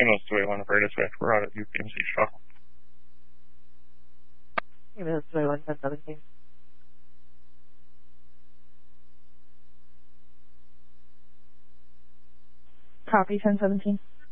Amos 281 for dispatch. We're out at UPMC Chicago. Amos 281, 1017. Copy, 1017.